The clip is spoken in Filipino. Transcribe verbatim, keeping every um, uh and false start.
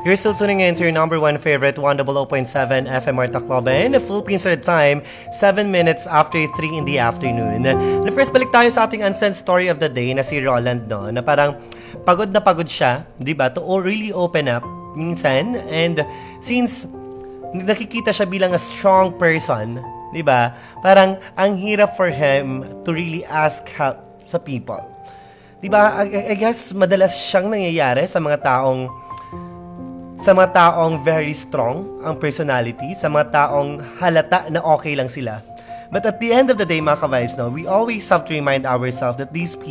You're still tuning in to your number one favorite one hundred point seven F M R Tacloban, Philippines at time, seven minutes after three in the afternoon. And first, balik tayo sa ating unsent story of the day na si Roland, no? Na parang pagod na pagod siya, di ba? To really open up minsan. And since nakikita siya bilang a strong person, di ba? Parang ang hirap for him to really ask help sa people. Di ba? I, I guess madalas siyang nangyayari sa mga taong sa mga taong very strong ang personality, sa mga taong halata na okay lang sila. But at the end of the day, mga ka-vibes, no, we always have to remind ourselves that these people